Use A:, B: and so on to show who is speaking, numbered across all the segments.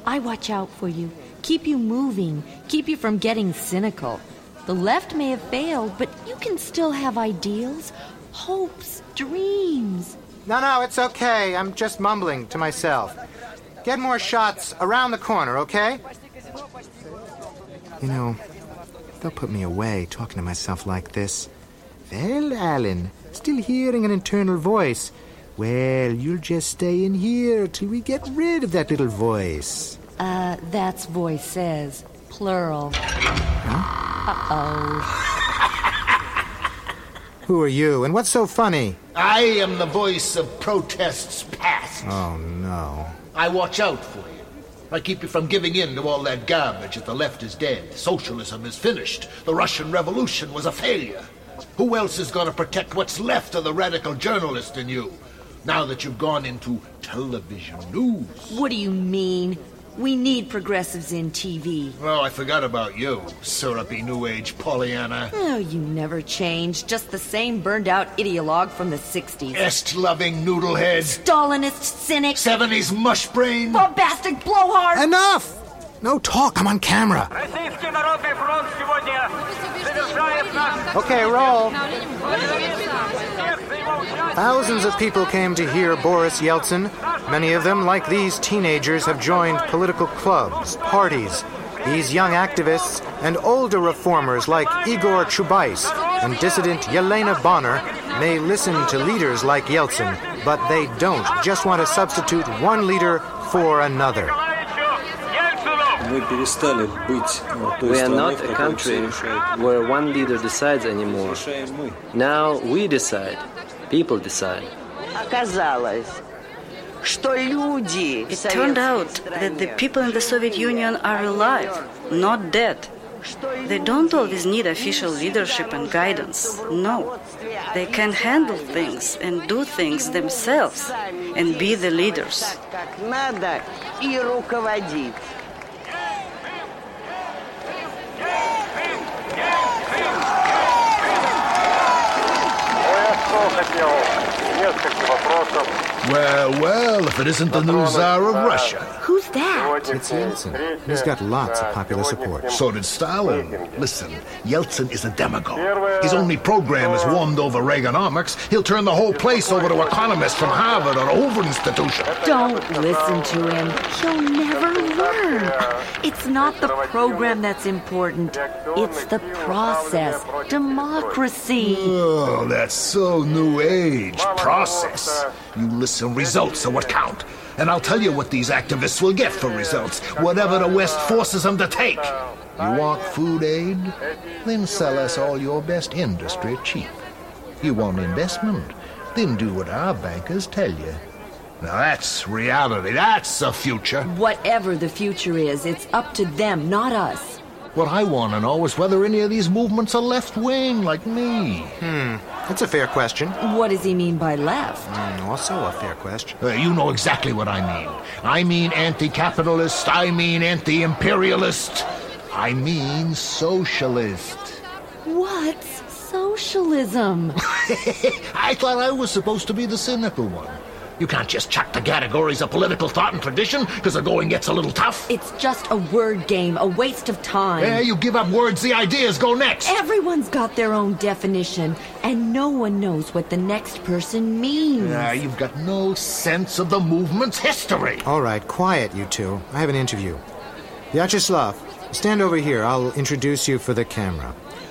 A: I watch out for you, keep you moving, keep you from getting cynical. The left may have failed, but you can still have ideals, hopes, dreams.
B: No, it's okay. I'm just mumbling to myself. Get more shots around the corner, okay? You know, they'll put me away talking to myself like this. Well, Alan, still hearing an internal voice. Well, you'll just stay in here till we get rid of that little voice.
A: That's voices, plural.
B: Huh?
A: Uh-oh.
B: Who are you, and what's so funny?
C: I am the voice of protests past.
B: Oh, no.
C: I watch out for you. I keep you from giving in to all that garbage that the left is dead, socialism is finished, the Russian Revolution was a failure. Who else is going to protect what's left of the radical journalist in you, now that you've gone into television news?
A: What do you mean? We need progressives in TV.
C: Oh, I forgot about you, syrupy New Age Pollyanna.
A: Oh, you never change. Just the same burned-out ideologue from the 60s.
C: Est-loving noodlehead.
A: Stalinist cynic.
C: 70s mushbrain.
A: Bombastic blowhard.
B: Enough! No talk, I'm on camera. Okay, roll. Thousands of people came to hear Boris Yeltsin. Many of them, like these teenagers, have joined political clubs, parties. These young activists and older reformers like Igor Chubais and dissident Yelena Bonner may listen to leaders like Yeltsin, but they don't just want to substitute one leader for another.
D: We are not a country where one leader decides anymore. Now we decide. People decide.
E: It turned out that the people in the Soviet Union are alive, not dead. They don't always need official leadership and guidance. No. They can handle things and do things themselves and be the leaders.
C: Well, if it isn't the new Tsar of Russia.
A: Who's that?
B: It's Yeltsin. He's got lots of popular support.
C: So did Stalin. Listen, Yeltsin is a demagogue. His only program is warmed over Reaganomics. He'll turn the whole place over to economists from Harvard or Hoover Institution.
A: Don't listen to him. He'll never learn. It's not the program that's important. It's the process. Democracy.
C: Oh, that's so new age. Process. You listen, results are what count. And I'll tell you what these activists will get for results, whatever the West forces them to take. You want food aid? Then sell us all your best industry cheap. You want investment? Then do what our bankers tell you. Now that's reality. That's the future.
A: Whatever the future is, it's up to them, not us.
C: What I want to know is whether any of these movements are left-wing like me.
B: That's a fair question.
A: What does he mean by left?
B: Also a fair question.
C: You know exactly what I mean. I mean anti-capitalist. I mean anti-imperialist. I mean socialist.
A: What's socialism?
C: I thought I was supposed to be the cynical one. You can't just chuck the categories of political thought and tradition because the going gets a little tough.
A: It's just a word game, a waste of time.
C: Yeah, you give up words, the ideas go next.
A: Everyone's got their own definition, and no one knows what the next person means.
C: You've got no sense of the movement's history.
B: All right, quiet, you two. I have an interview. Vyacheslav, stand over here. I'll introduce you for the camera.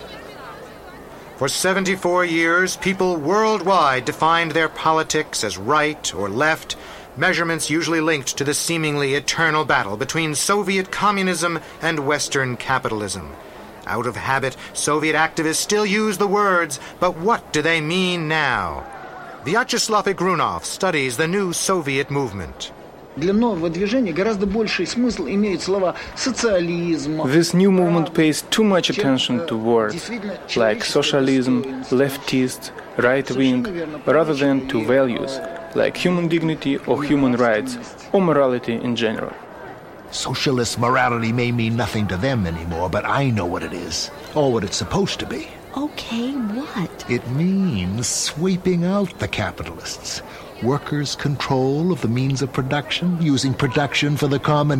B: For 74 years, people worldwide defined their politics as right or left, measurements usually linked to the seemingly eternal battle between Soviet communism and Western capitalism. Out of habit, Soviet activists still use the words, but what do they mean now? Vyacheslav Igrunov studies the new Soviet movement.
F: This new
G: movement pays too much attention to words like socialism, leftist, right-wing, rather than to values like human dignity or human rights or morality in general.
C: Socialist morality may mean nothing to them anymore, but I know what it is, or what it's supposed to be.
A: Okay, what?
C: It means sweeping out the capitalists. Workers' control of the means of production, using production for the common